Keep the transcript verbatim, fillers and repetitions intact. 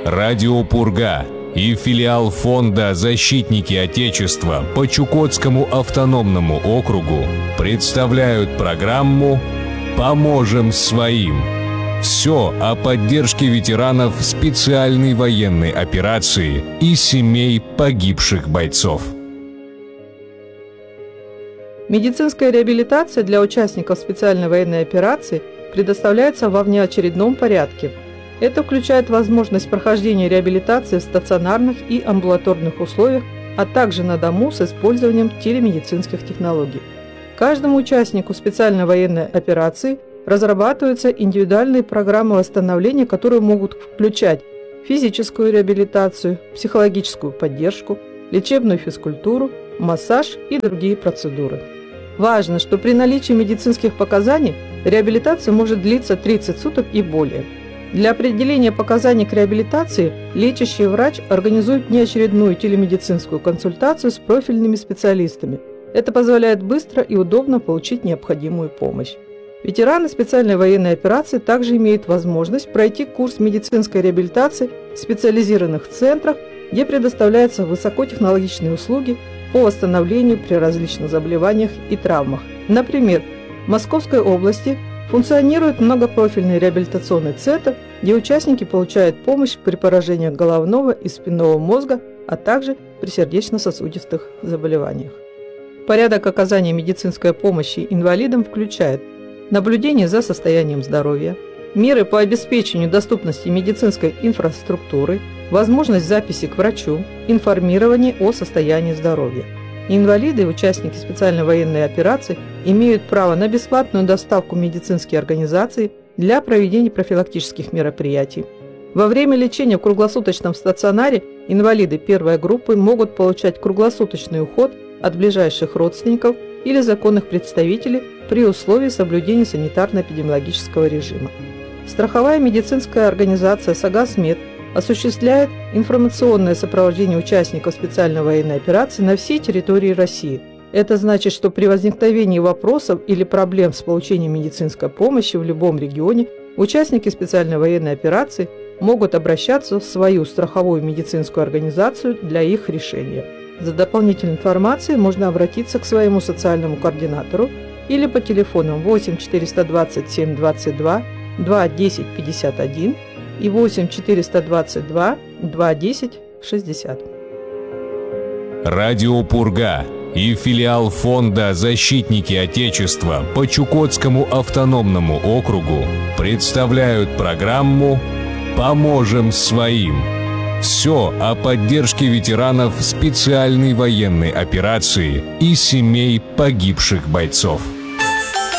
Радио «Пурга» и филиал фонда «Защитники Отечества» по Чукотскому автономному округу представляют программу «Поможем своим». Все о поддержке ветеранов специальной военной операции и семей погибших бойцов. Медицинская реабилитация для участников специальной военной операции предоставляется во внеочередном порядке. Это включает возможность прохождения реабилитации в стационарных и амбулаторных условиях, а также на дому с использованием телемедицинских технологий. Каждому участнику специальной военной операции разрабатываются индивидуальные программы восстановления, которые могут включать физическую реабилитацию, психологическую поддержку, лечебную физкультуру, массаж и другие процедуры. Важно, что при наличии медицинских показаний реабилитация может длиться тридцать суток и более. Для определения показаний к реабилитации лечащий врач организует внеочередную телемедицинскую консультацию с профильными специалистами. Это позволяет быстро и удобно получить необходимую помощь. Ветераны специальной военной операции также имеют возможность пройти курс медицинской реабилитации в специализированных центрах, где предоставляются высокотехнологичные услуги по восстановлению при различных заболеваниях и травмах. Например, в Московской области функционирует многопрофильный реабилитационный центр, где участники получают помощь при поражениях головного и спинного мозга, а также при сердечно-сосудистых заболеваниях. Порядок оказания медицинской помощи инвалидам включает наблюдение за состоянием здоровья, меры по обеспечению доступности медицинской инфраструктуры, возможность записи к врачу, информирование о состоянии здоровья. Инвалиды и участники специальной военной операции имеют право на бесплатную доставку в медицинские организации для проведения профилактических мероприятий. Во время лечения в круглосуточном стационаре инвалиды первой группы могут получать круглосуточный уход от ближайших родственников или законных представителей при условии соблюдения санитарно-эпидемиологического режима. Страховая медицинская организация «Сагасмед» осуществляет информационное сопровождение участников специальной военной операции на всей территории России. Это значит, что при возникновении вопросов или проблем с получением медицинской помощи в любом регионе участники специальной военной операции могут обращаться в свою страховую медицинскую организацию для их решения. За дополнительной информацией можно обратиться к своему социальному координатору или по телефонам восемь четыреста двадцать семь двадцать два два десять пятьдесят один и восемь четыреста двадцать два два десять шестьдесят. Радио «Пурга» и филиал фонда «Защитники Отечества» по Чукотскому автономному округу представляют программу «Поможем своим». Все о поддержке ветеранов специальной военной операции и семей погибших бойцов.